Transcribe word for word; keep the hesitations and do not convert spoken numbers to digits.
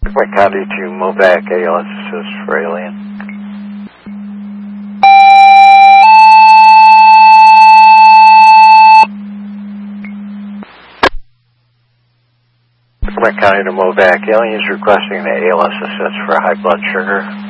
Rickman County to Movac, A L S assist for alien. Rickman County to Movac, alien is requesting the A L S assist for high blood sugar.